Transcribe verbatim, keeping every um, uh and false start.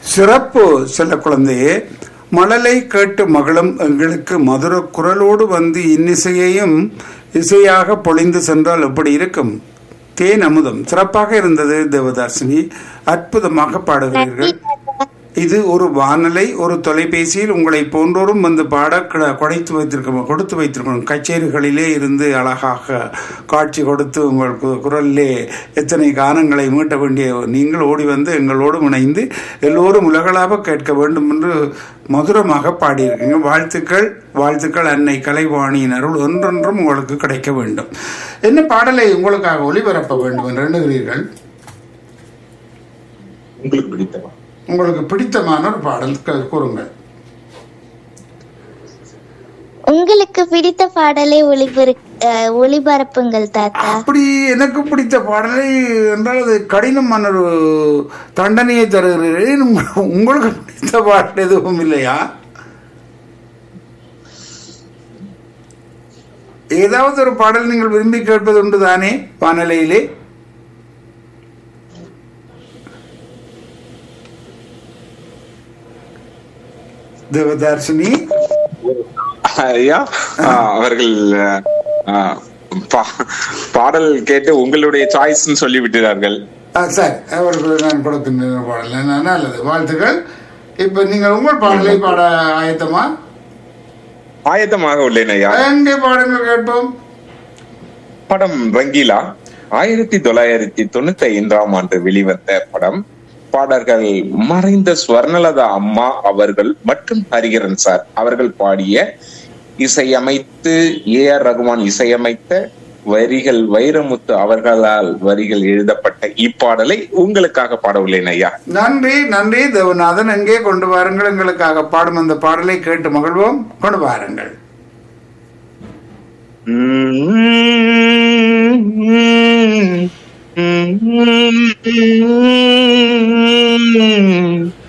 சிறப்பு செல்ல குழந்தையே. மழலை கேட்டு மகளும் எங்களுக்கு மதுர குரலோடு வந்து இன்னிசையையும் இசையாக பொழிந்து சென்றால் எப்படி இருக்கும்? தேன் அமுதம் சிறப்பாக இருந்தது தேவதாசினி, அற்புதமாக பாடுகிறீர்கள். இது ஒரு வானலை, ஒரு தொலைபேசியில் உங்களை போன்றோரும் வந்து பாட கொடைத்து வைத்திருக்க கொடுத்து வைத்திருக்கணும். கச்சேரிகளிலே இருந்து அழகாக காட்சி கொடுத்து உங்கள் குரலிலே எத்தனை கானங்களை மீட்ட வேண்டிய நீங்கள் ஓடி வந்து எங்களோடு இணைந்து எல்லோரும் உலகளாக கேட்க வேண்டும் என்று மதுரமாக பாடியிருக்கீங்க. வாழ்த்துக்கள், வாழ்த்துக்கள். அன்னை கலைவாணியின் அருள் ஒன்றொன்றும் உங்களுக்கு கிடைக்க வேண்டும். என்ன பாடலை உங்களுக்காக ஒளிபரப்ப வேண்டும் என்று எண்ணுகிறீர்கள்? உங்களுக்கு பிடித்தமா உங்களுக்கு பிடித்தமான ஒரு பாடல் கூறுங்கள். உங்களுக்கு பிடித்த பாடலை ஒளிபர ஒளிபரப்புங்கள் தாத்தா. அப்படி எனக்கு பிடித்த பாடலை என்றால் அது கடினமான ஒரு தண்டனையை தருகிறேன். உங்களுக்கு பிடித்த பாடல் எதுவும் இல்லையா? ஏதாவது ஒரு பாடல் நீங்கள் விரும்பி கேட்பது உண்டு தானே வானலையிலே? தேவதார்ஷினி ஐயா அவர்கள் பாடல் கேட்டு உங்களுடைய சாய்ஸ் சொல்லி விட்டார்கள். சரி, அவர்கள் நான் கொடுக்கின்ற பாடல் நல்லது, வாழ்த்துக்கள். இப்ப நீங்கள் உங்கள் பாடலை பாட ஆயத்தமா? ஆயத்தமாக உள்ளேன் ஐயா. எங்கே பாடங்கள் கேட்போம். படம் ரங்கீலா ஆயிரத்தி தொள்ளாயிரத்தி தொண்ணூத்தி ஐந்தாம் ஆண்டு வெளிவந்த படம். பாடல்கள் மறைந்த ஸ்வர்ணலதா அம்மா அவர்கள் மற்றும் ஹரிகரன் சார் அவர்கள் பாடிய, இசையமைத்து ஏ ஆர் ரகுமான் இசையமைத்த, வரிகள் வைரமுத்து அவர்களால் வரிகள் எழுதப்பட்ட இப்பாடலை உங்களுக்காக பாட உள்ளேன் ஐயா. நன்றி, நன்றி தேவநாதன். எங்கே கொண்டு வாருங்கள், எங்களுக்காக பாடும் அந்த பாடலை கேட்டு மகிழ்வோம். கொண்டு வாருங்கள். Mm-hmm.